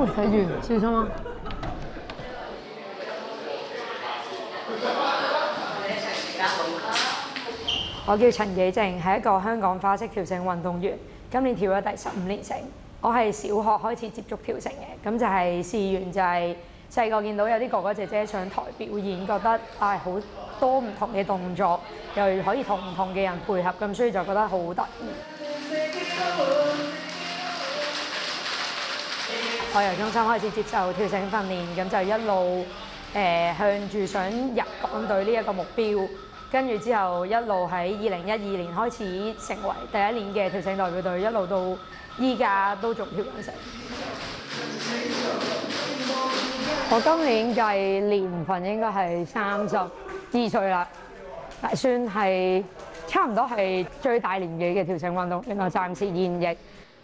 睇住，小心啊！我叫陳紀靜，係一個香港花式跳繩運動員，今年跳咗第15年繩。我係小學開始接觸跳繩嘅，咁就係試完就係細個見到有啲哥哥姐姐上台表演，覺得好多唔同嘅動作，又可以同唔同嘅人配合，咁所以就覺得好得意。我由中心開始接受跳繩訓練，咁就一路向住想入港隊呢一個目標，跟住之後一路喺2012年開始成為第一年嘅跳繩代表隊，一路到依家都仲跳緊繩。我今年計年份應該係32歲啦，算係差唔多係最大年紀嘅跳繩運動員，我暫時現役。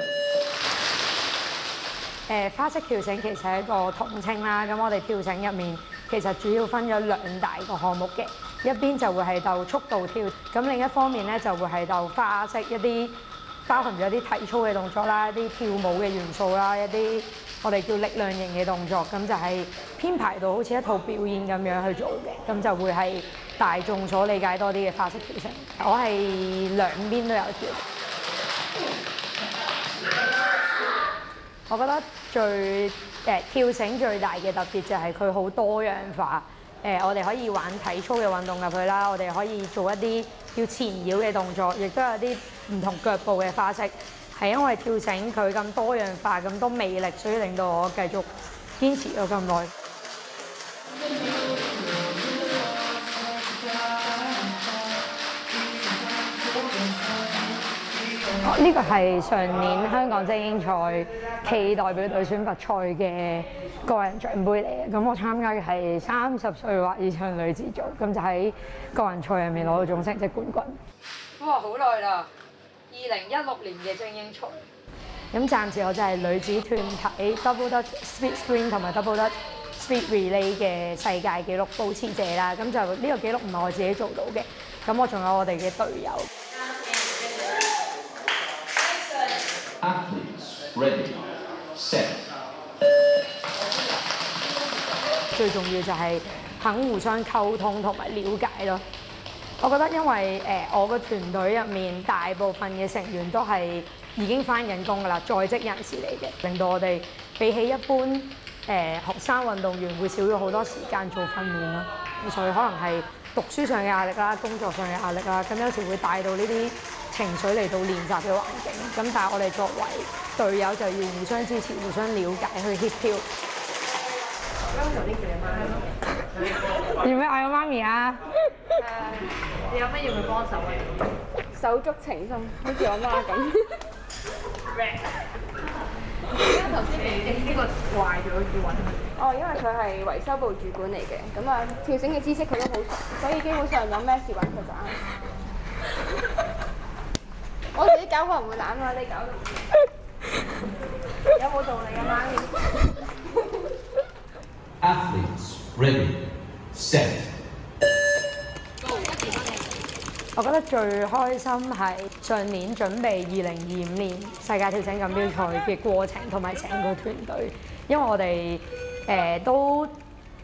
花式跳繩其實係一個統稱啦，咁我哋跳繩入面其實主要分咗2大個項目嘅，一邊就會係鬥速度跳，咁另一方面咧就會係鬥花式一啲包含咗一啲體操嘅動作啦，一啲跳舞嘅元素啦，一啲我哋叫力量型嘅動作，咁就係編排到好似一套表演咁樣去做嘅，咁就會係大眾所理解多啲嘅花式跳繩。我係兩邊都有跳。我覺得跳繩最大嘅特別就係佢好多樣化。我哋可以玩體操嘅運動入去啦，我哋可以做一啲叫前繞嘅動作，亦都有啲唔同腳步嘅花式。係因為跳繩佢咁多樣化、咁多魅力，所以令到我繼續堅持咗咁耐。呢個係上年香港精英賽暨代表隊選拔賽嘅個人獎杯嚟嘅。咁我參加嘅係30歲或以上女子組，咁就喺個人賽入面攞到總成績冠軍。哇！好耐啦，2016年嘅精英賽。咁暫時我就係女子團體 Double Dutch Speed Sprint 同埋 Double Dutch Speed Relay 嘅世界紀錄保持者啦。咁就呢個紀錄唔係我自己做到嘅，咁我仲有我哋嘅隊友。 Athletes ready, set。 最重要就係肯互相溝通同埋了解咯。我覺得因為我個團隊入面大部分嘅成員都係已經返緊工㗎啦，在職人士嚟嘅，令到我哋比起一般學生運動員會少咗好多時間做訓練咯。咁所以可能係讀書上嘅壓力啦，工作上嘅壓力啦，咁有時會帶到呢啲情緒嚟到練習嘅環境。咁但係我哋作為隊友就要互相支持、互相了解去協調。 咁頭先叫你媽咪， 要唔要嗌我媽咪啊？ 你有乜要佢幫手啊？ 手足情深，好似我媽咁。 點解頭先你呢個壞咗要揾佢？ 哦，因為佢係維修部主管嚟嘅，咁啊跳繩嘅知識佢都好熟，所以基本上有咩事揾佢就啱。我自己搞可能會懶啊，你搞到有冇道理啊，媽咪？ Athletes ready, set。 我覺得最開心係上年準備2025年世界跳繩錦標賽嘅過程同埋成個團隊，因為我哋都